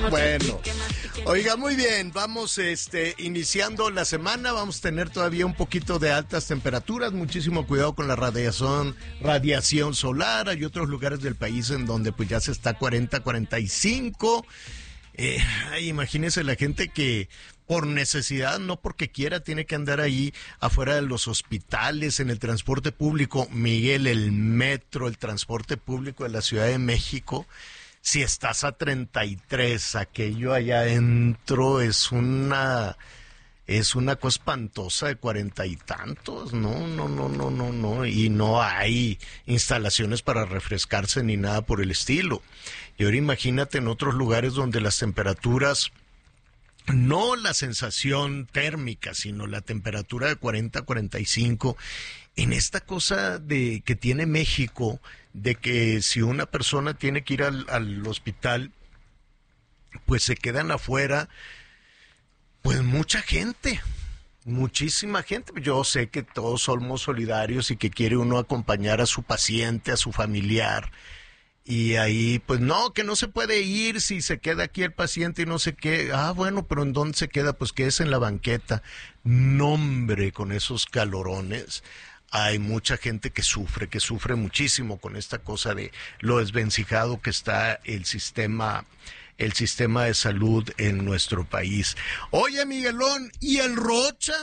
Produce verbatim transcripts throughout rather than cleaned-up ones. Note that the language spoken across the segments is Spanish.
Bueno, oiga, muy bien, vamos este, iniciando la semana, vamos a tener todavía un poquito de altas temperaturas, muchísimo cuidado con la radiación, radiación solar, hay otros lugares del país en donde pues ya se está cuarenta, cuarenta y cinco, eh, ay, imagínese la gente que por necesidad, no porque quiera, tiene que andar ahí afuera de los hospitales, en el transporte público. Miguel, el metro, el transporte público de la Ciudad de México, si estás a treinta y tres, aquello allá adentro es una es una cosa espantosa de cuarenta y tantos, no, no, no, no, no, no, y no hay instalaciones para refrescarse ni nada por el estilo. Y ahora imagínate en otros lugares donde las temperaturas, no la sensación térmica, sino la temperatura de cuarenta, cuarenta y cinco, en esta cosa de que tiene México, de que si una persona tiene que ir al, al hospital, pues se quedan afuera, pues mucha gente, muchísima gente. Yo sé que todos somos solidarios y que quiere uno acompañar a su paciente, a su familiar, y ahí, pues no, que no se puede ir si se queda aquí el paciente y no sé qué. Ah, bueno, pero ¿en dónde se queda? Pues que es en la banqueta. No, hombre, con esos calorones. Hay mucha gente que sufre, que sufre muchísimo con esta cosa de lo desvencijado que está el sistema, el sistema de salud en nuestro país. Oye, Miguelón, ¿y el Rocha?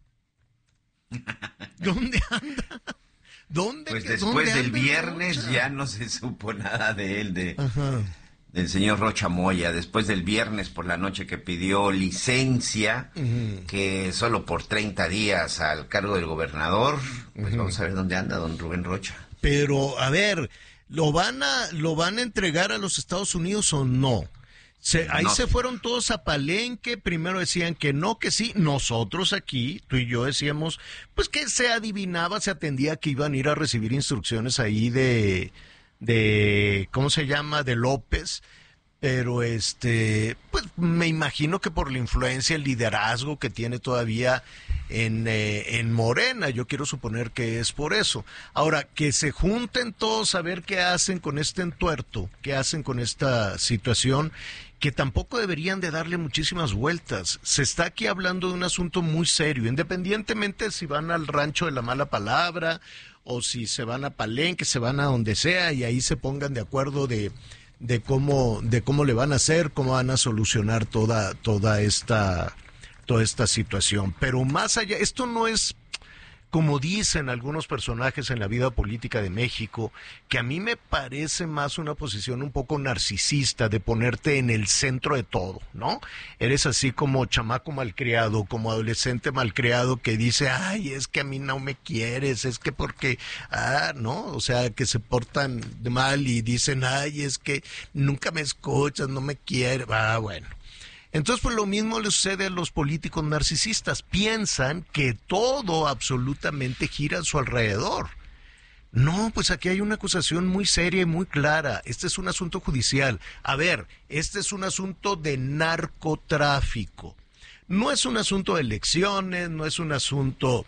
¿Dónde anda? ¿Dónde? Pues después ¿dónde del anda viernes Rocha? ya no se supo nada de él, de, Ajá. del señor Rocha Moya. Después del viernes por la noche que pidió licencia, Uh-huh. que solo por treinta días al cargo del gobernador, pues Uh-huh. vamos a ver dónde anda don Rubén Rocha. Pero, a ver, ¿lo van a, lo van a entregar a los Estados Unidos o no? Se, ahí No. se fueron todos a Palenque, primero decían que no, que sí, nosotros aquí, tú y yo decíamos, pues que se adivinaba, se atendía que iban a ir a recibir instrucciones ahí de, de, ¿cómo se llama?, de López, pero este, pues me imagino que por la influencia, el liderazgo que tiene todavía en, eh, en Morena, yo quiero suponer que es por eso. Ahora, que se junten todos a ver qué hacen con este entuerto, qué hacen con esta situación, que tampoco deberían de darle muchísimas vueltas. Se está aquí hablando de un asunto muy serio, independientemente si van al rancho de la mala palabra, o si se van a Palenque, se van a donde sea, y ahí se pongan de acuerdo de de cómo de cómo le van a hacer, cómo van a solucionar toda toda esta toda esta situación. Pero más allá, esto no es, como dicen algunos personajes en la vida política de México, que a mí me parece más una posición un poco narcisista de ponerte en el centro de todo, ¿no? Eres así como chamaco malcriado, como adolescente malcriado que dice, ay, es que a mí no me quieres, es que porque, ah, ¿no? O sea, que se portan de mal y dicen, ay, es que nunca me escuchas, no me quieres, ah, bueno. Entonces, pues lo mismo le sucede a los políticos narcisistas. Piensan que todo absolutamente gira a su alrededor. No, pues aquí hay una acusación muy seria y muy clara. Este es un asunto judicial. A ver, este es un asunto de narcotráfico. No es un asunto de elecciones, no es un asunto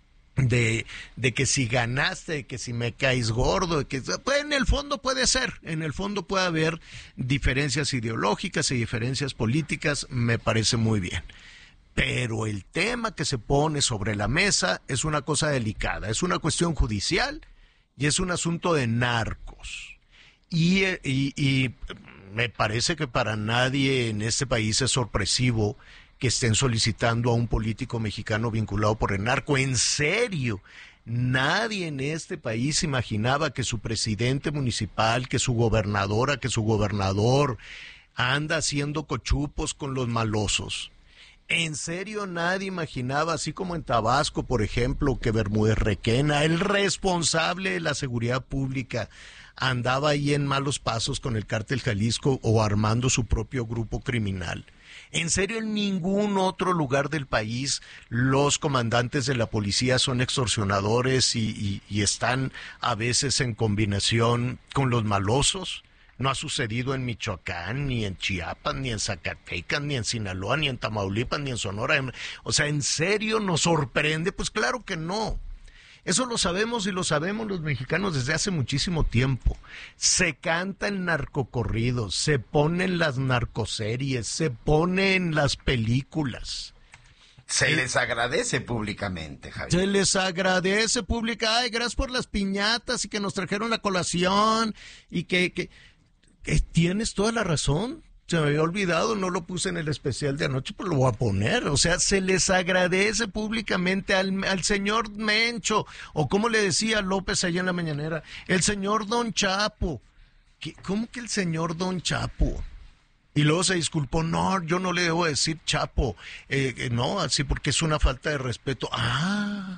de, de que si ganaste, de que si me caes gordo, de que pues en el fondo puede ser, en el fondo puede haber diferencias ideológicas y diferencias políticas, me parece muy bien. Pero el tema que se pone sobre la mesa es una cosa delicada, es una cuestión judicial y es un asunto de narcos. Y, y, y me parece que para nadie en este país es sorpresivo que estén solicitando a un político mexicano vinculado por el narco. En serio, nadie en este país imaginaba que su presidente municipal, que su gobernadora, que su gobernador anda haciendo cochupos con los malosos. En serio, nadie imaginaba, así como en Tabasco, por ejemplo, que Bermúdez Requena, el responsable de la seguridad pública, andaba ahí en malos pasos con el Cártel Jalisco o armando su propio grupo criminal. En serio, en ningún otro lugar del país los comandantes de la policía son extorsionadores y, y, y están a veces en combinación con los malosos. No ha sucedido en Michoacán, ni en Chiapas, ni en Zacatecas, ni en Sinaloa, ni en Tamaulipas, ni en Sonora. O sea, ¿en serio nos sorprende? Pues claro que no. Eso lo sabemos y lo sabemos los mexicanos desde hace muchísimo tiempo. Se cantan narcocorridos, se ponen las narcoseries, se ponen las películas. Se eh, les agradece públicamente, Javier. Se les agradece pública. Ay, gracias por las piñatas y que nos trajeron la colación y que, que, que tienes toda la razón. Se me había olvidado, no lo puse en el especial de anoche, pero lo voy a poner. O sea, se les agradece públicamente al, al señor Mencho, o como le decía López allá en la mañanera, el señor Don Chapo. ¿Qué, ¿Cómo que el señor Don Chapo? Y luego se disculpó, no, yo no le debo decir Chapo. Eh, no, así porque es una falta de respeto. Ah,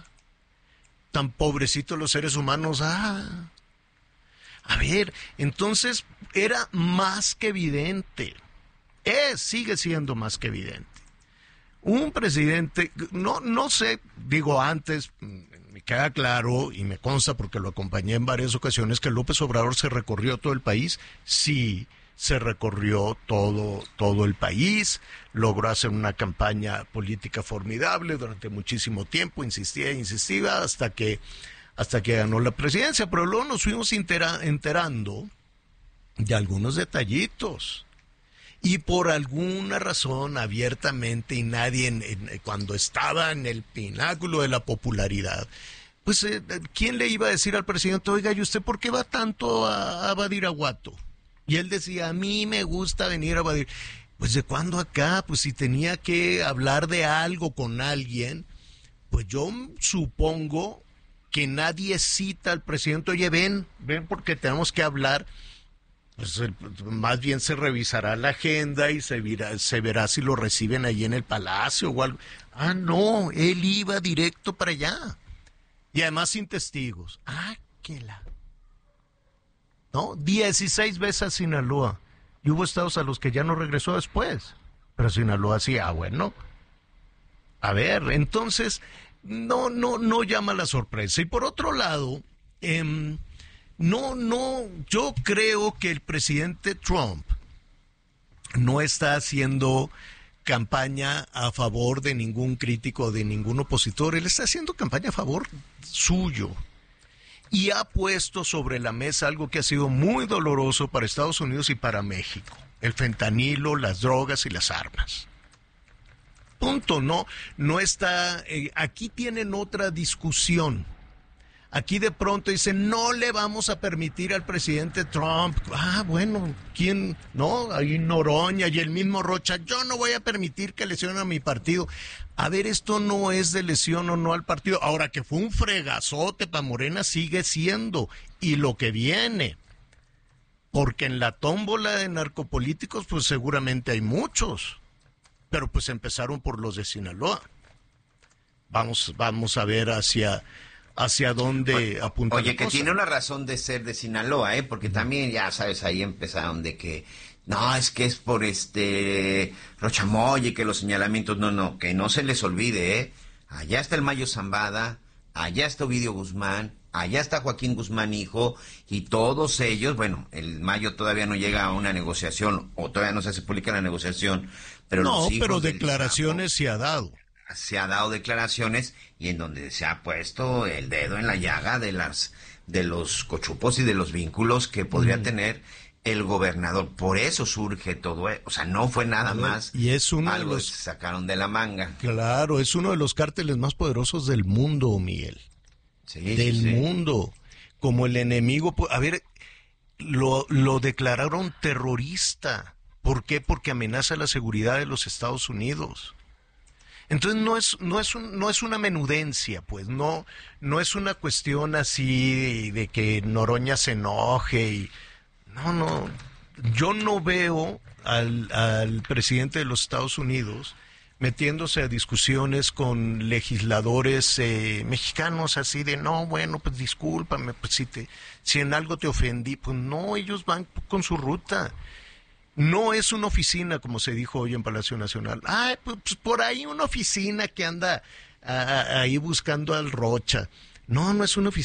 tan pobrecitos los seres humanos, ah. A ver, entonces era más que evidente, es, sigue siendo más que evidente. Un presidente, no, no sé, digo antes, me queda claro y me consta porque lo acompañé en varias ocasiones que López Obrador se recorrió todo el país, sí, se recorrió todo, todo el país, logró hacer una campaña política formidable durante muchísimo tiempo, insistía e insistía hasta que... hasta que ganó la presidencia, pero luego nos fuimos entera, enterando de algunos detallitos. Y por alguna razón, abiertamente, y nadie, en, en, cuando estaba en el pináculo de la popularidad, pues, eh, ¿quién le iba a decir al presidente, oiga, ¿y usted por qué va tanto a, a Badiraguato? Y él decía, a mí me gusta venir a Badir. Pues, ¿de cuándo acá? Pues, si tenía que hablar de algo con alguien, pues yo supongo que nadie cita al presidente, oye, ven, ven porque tenemos que hablar, pues el, más bien se revisará la agenda y se verá, se verá si lo reciben ahí en el palacio o algo. Ah, no, él iba directo para allá. Y además sin testigos. Ah, qué la... ¿No? dieciséis veces a Sinaloa. Y hubo estados a los que ya no regresó después. Pero Sinaloa sí, ah, bueno. A ver, entonces... No, no, no llama la sorpresa. Y por otro lado, eh, no, no, yo creo que el presidente Trump no está haciendo campaña a favor de ningún crítico, de ningún opositor. Él está haciendo campaña a favor suyo. Y ha puesto sobre la mesa algo que ha sido muy doloroso para Estados Unidos y para México. El fentanilo, las drogas y las armas. Punto, no, no está, eh, aquí tienen otra discusión. Aquí de pronto dicen, no le vamos a permitir al presidente Trump. Ah, bueno, ¿quién? No, ahí Noroña y el mismo Rocha, yo no voy a permitir que lesionen a mi partido. A ver, esto no es de lesión o no al partido. Ahora que fue un fregazote para Morena, sigue siendo. Y lo que viene. Porque en la tómbola de narcopolíticos, pues seguramente hay muchos. Pero pues empezaron por los de Sinaloa. Vamos, vamos a ver hacia, hacia dónde apunta. Oye, que cosa. Tiene una razón de ser de Sinaloa, ¿eh? Porque también, ya sabes, ahí empezaron de que, no, es que es por este Rochamoya y que los señalamientos, no, no, que no se les olvide, ¿eh? Allá está el Mayo Zambada, allá está Ovidio Guzmán, allá está Joaquín Guzmán hijo, y todos ellos, bueno, el Mayo todavía no llega a una negociación, o todavía no se hace pública la negociación, pero no, los hijos pero declaraciones Chapo, se ha dado. Se ha dado declaraciones y en donde se ha puesto el dedo en la llaga de las de los cochupos y de los vínculos que podría mm. tener el gobernador. Por eso surge todo, o sea, no fue nada ver, más y es uno algo de los... que sacaron de la manga. Claro, es uno de los cárteles más poderosos del mundo, Miguel. Sí, del sí, mundo. Como el enemigo, a ver, lo, lo declararon terrorista. ¿Por qué? Porque amenaza la seguridad de los Estados Unidos. Entonces no es no es un, no es una menudencia, pues no no es una cuestión así de que Noroña se enoje y no no yo no veo al, al presidente de los Estados Unidos metiéndose a discusiones con legisladores eh, mexicanos así de no, bueno, pues discúlpame, pues si te si en algo te ofendí, pues no, ellos van con su ruta. No es una oficina, como se dijo hoy en Palacio Nacional. Ah, pues, pues por ahí una oficina que anda a, a, ahí buscando al Rocha. No, no es una oficina.